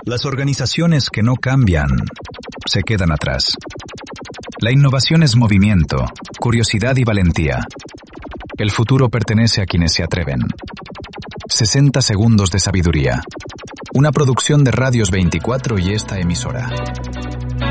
Las organizaciones que no cambian se quedan atrás. La innovación es movimiento, curiosidad y valentía. El futuro pertenece a quienes se atreven. 60 segundos de sabiduría. Una producción de Radios 24 y esta emisora.